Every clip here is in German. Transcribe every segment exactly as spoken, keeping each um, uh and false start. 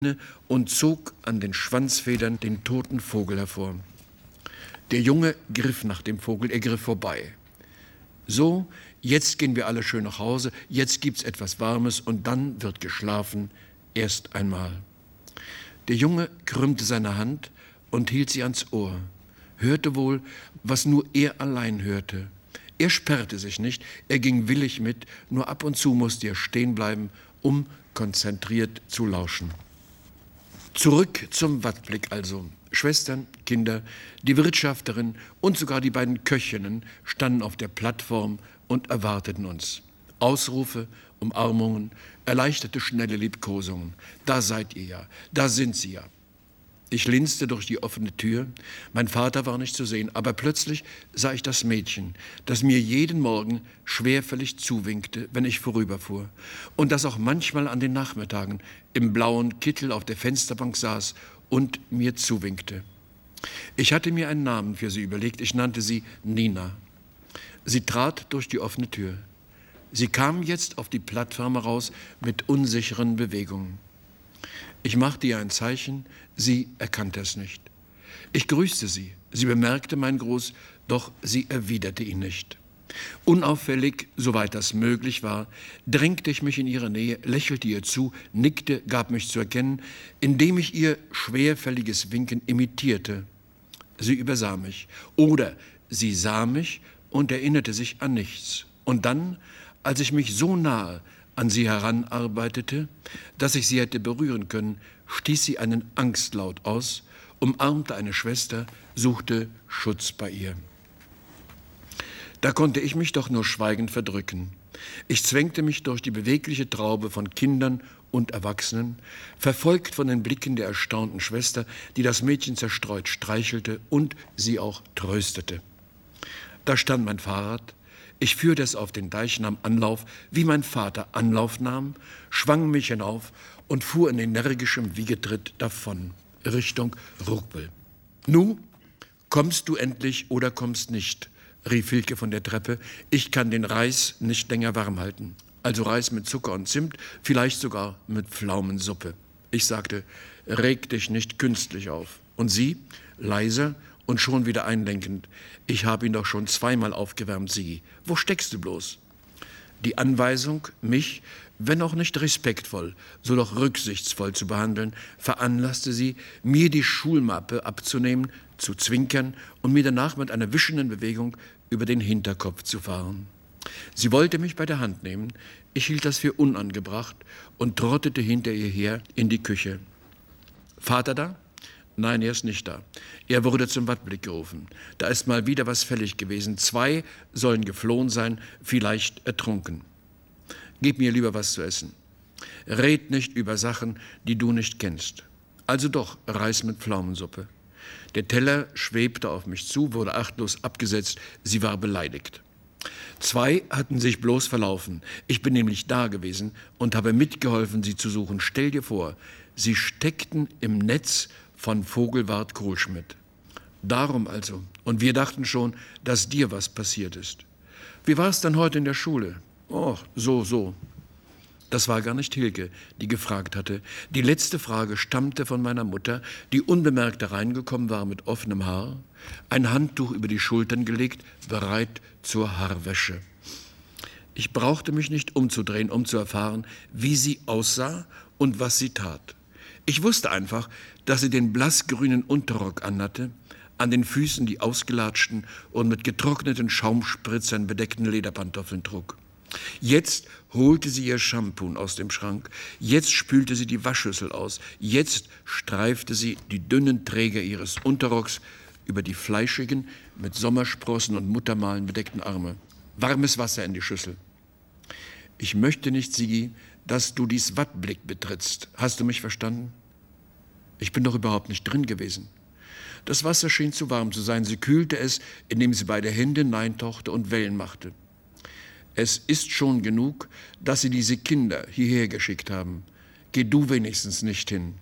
und zog an den Schwanzfedern den toten Vogel hervor. Der Junge griff nach dem Vogel, er griff vorbei. So, jetzt gehen wir alle schön nach Hause, jetzt gibt's etwas Warmes und dann wird geschlafen, erst einmal. Der Junge krümmte seine Hand und hielt sie ans Ohr, hörte wohl, was nur er allein hörte. Er sperrte sich nicht, er ging willig mit, nur ab und zu musste er stehen bleiben, um konzentriert zu lauschen. Zurück zum Wattblick also. Schwestern, Kinder, die Wirtschafterin und sogar die beiden Köchinnen standen auf der Plattform und erwarteten uns. Ausrufe, Umarmungen, erleichterte schnelle Liebkosungen. Da seid ihr ja, da sind sie ja. Ich linste durch die offene Tür. Mein Vater war nicht zu sehen, aber plötzlich sah ich das Mädchen, das mir jeden Morgen schwerfällig zuwinkte, wenn ich vorüberfuhr. Und das auch manchmal an den Nachmittagen im blauen Kittel auf der Fensterbank saß und mir zuwinkte. Ich hatte mir einen Namen für sie überlegt. Ich nannte sie Nina. Sie trat durch die offene Tür. Sie kam jetzt auf die Plattform heraus mit unsicheren Bewegungen. Ich machte ihr ein Zeichen, sie erkannte es nicht. Ich grüßte sie, sie bemerkte meinen Gruß, doch sie erwiderte ihn nicht. Unauffällig, soweit das möglich war, drängte ich mich in ihre Nähe, lächelte ihr zu, nickte, gab mich zu erkennen, indem ich ihr schwerfälliges Winken imitierte. Sie übersah mich, oder sie sah mich und erinnerte sich an nichts. Und dann, als ich mich so nahe an sie heranarbeitete, dass ich sie hätte berühren können, stieß sie einen Angstlaut aus, umarmte eine Schwester, suchte Schutz bei ihr. Da konnte ich mich doch nur schweigend verdrücken. Ich zwängte mich durch die bewegliche Traube von Kindern und Erwachsenen, verfolgt von den Blicken der erstaunten Schwester, die das Mädchen zerstreut streichelte und sie auch tröstete. Da stand mein Fahrrad. Ich führte es auf den Deich, nahm Anlauf, wie mein Vater Anlauf nahm, schwang mich hinauf und fuhr in energischem Wiegetritt davon, Richtung Ruckbüll. »Nu, kommst du endlich oder kommst nicht?« rief Hilke von der Treppe. »Ich kann den Reis nicht länger warm halten. Also Reis mit Zucker und Zimt, vielleicht sogar mit Pflaumensuppe.« Ich sagte, »Reg dich nicht künstlich auf.« Und sie, leiser und schon wieder einlenkend, »Ich habe ihn doch schon zweimal aufgewärmt, Sigi. Wo steckst du bloß?« Die Anweisung, mich, wenn auch nicht respektvoll, so doch rücksichtsvoll zu behandeln, veranlasste sie, mir die Schulmappe abzunehmen, zu zwinkern und mir danach mit einer wischenden Bewegung über den Hinterkopf zu fahren. Sie wollte mich bei der Hand nehmen, ich hielt das für unangebracht und trottete hinter ihr her in die Küche. »Vater da?« »Nein, er ist nicht da. Er wurde zum Wattblick gerufen. Da ist mal wieder was fällig gewesen. Zwei sollen geflohen sein, vielleicht ertrunken. Gib mir lieber was zu essen. Red nicht über Sachen, die du nicht kennst. Also doch Reis mit Pflaumensuppe.« Der Teller schwebte auf mich zu, wurde achtlos abgesetzt. Sie war beleidigt. Zwei hatten sich bloß verlaufen. Ich bin nämlich da gewesen und habe mitgeholfen, sie zu suchen. Stell dir vor, sie steckten im Netz von Vogelwart Kohlschmidt. Darum also. Und wir dachten schon, dass dir was passiert ist. Wie war es dann heute in der Schule? Oh, so, so. Das war gar nicht Hilke, die gefragt hatte. Die letzte Frage stammte von meiner Mutter, die unbemerkt hereingekommen war mit offenem Haar, ein Handtuch über die Schultern gelegt, bereit zur Haarwäsche. Ich brauchte mich nicht umzudrehen, um zu erfahren, wie sie aussah und was sie tat. Ich wusste einfach, dass sie den blassgrünen Unterrock anhatte, an den Füßen die ausgelatschten und mit getrockneten Schaumspritzern bedeckten Lederpantoffeln trug. Jetzt holte sie ihr Shampoo aus dem Schrank, jetzt spülte sie die Waschschüssel aus, jetzt streifte sie die dünnen Träger ihres Unterrocks über die fleischigen, mit Sommersprossen und Muttermalen bedeckten Arme. Warmes Wasser in die Schüssel. »Ich möchte nicht, Sigi, dass du dies Wattblick betrittst. Hast du mich verstanden?« Ich bin doch überhaupt nicht drin gewesen. Das Wasser schien zu warm zu sein. Sie kühlte es, indem sie beide Hände hineintauchte und Wellen machte. »Es ist schon genug, dass sie diese Kinder hierher geschickt haben. Geh du wenigstens nicht hin.«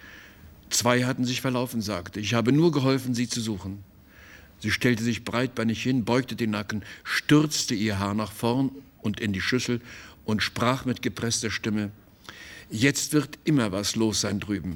Zwei hatten sich verlaufen, sagte. Ich habe nur geholfen, sie zu suchen. Sie stellte sich breitbeinig hin, beugte den Nacken, stürzte ihr Haar nach vorn und in die Schüssel und sprach mit gepresster Stimme: Jetzt wird immer was los sein drüben.